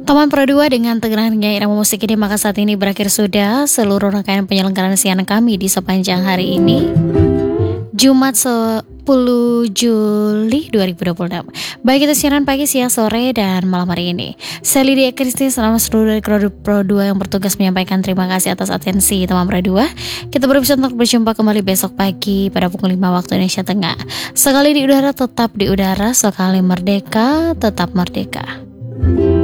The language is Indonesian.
Teman Pro 2 dengan tegangannya irama musik ini maka saat ini berakhir sudah seluruh rangkaian penyelenggaraan siaran kami di sepanjang hari ini Jumat 10 Juli 2026. Baik itu siaran pagi, siang, sore, dan malam hari ini. Saya Lydia Kristi selama seluruh dari kru Pro 2 yang bertugas menyampaikan terima kasih atas atensi teman Pro 2. Kita berpisah untuk berjumpa kembali besok pagi pada pukul 5 waktu Indonesia Tengah. Sekali di udara tetap di udara, sekali merdeka tetap merdeka.